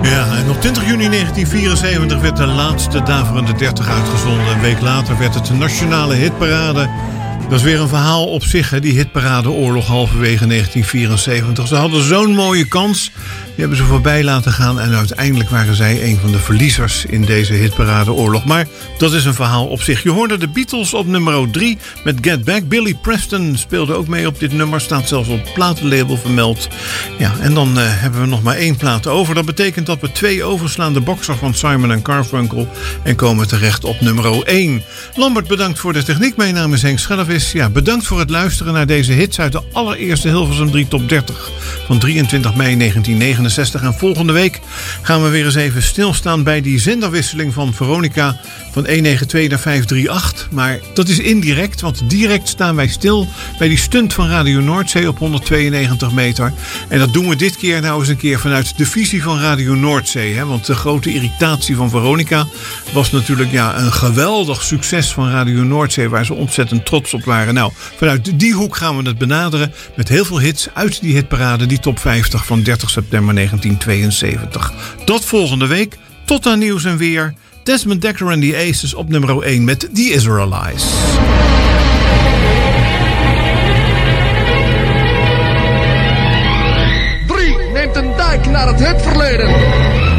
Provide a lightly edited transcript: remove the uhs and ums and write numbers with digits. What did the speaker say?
Ja, en op 20 juni 1974 werd de laatste Daverende 30 uitgezonden. Een week later werd het de Nationale Hitparade. Dat is weer een verhaal op zich, hè, die hitparadeoorlog halverwege 1974. Ze hadden zo'n mooie kans. Die hebben ze voorbij laten gaan en uiteindelijk waren zij een van de verliezers in deze hitparadeoorlog. Maar dat is een verhaal op zich. Je hoorde de Beatles op nummer 3 met Get Back. Billy Preston speelde ook mee op dit nummer. Staat zelfs op het platenlabel vermeld. Ja, en dan hebben we nog maar 1 plaat over. Dat betekent dat we 2 overslaan. De Boxer van Simon & Garfunkel. En komen terecht op nummer 1. Lambert, bedankt voor de techniek. Mijn naam is Henk Schellevis. Ja, bedankt voor het luisteren naar deze hits uit de allereerste Hilversum 3 Top 30 van 23 mei 1969. En volgende week gaan we weer eens even stilstaan bij die zenderwisseling van Veronica van 192 naar 538. Maar dat is indirect, want direct staan wij stil bij die stunt van Radio Noordzee op 192 meter. En dat doen we dit keer nou eens een keer vanuit de visie van Radio Noordzee. Hè? Want de grote irritatie van Veronica was natuurlijk een geweldig succes van Radio Noordzee, waar ze ontzettend trots op waren. Nou, vanuit die hoek gaan we het benaderen met heel veel hits uit die hitparade, die top 50 van 30 september 1972. Tot volgende week. Tot aan nieuws en weer. Desmond Dekker en the Aces op nummer 1 met The Israelites.